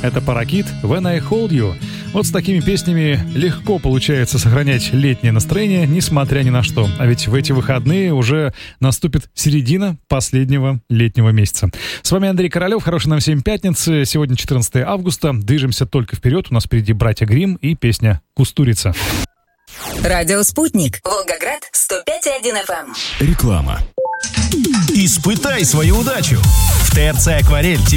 Это Паракит «When I Hold You». Вот с такими песнями легко получается сохранять летнее настроение, несмотря ни на что. А ведь в эти выходные уже наступит середина последнего летнего месяца. С вами Андрей Королёв. Хорошей нам всем пятницы. Сегодня 14 августа. Движемся только вперед. У нас впереди «Братья Гримм» и песня «Кустурица». Радио «Спутник». Волгоград, 105,1 FM. Реклама. Испытай свою удачу. В ТРЦ «Акварель»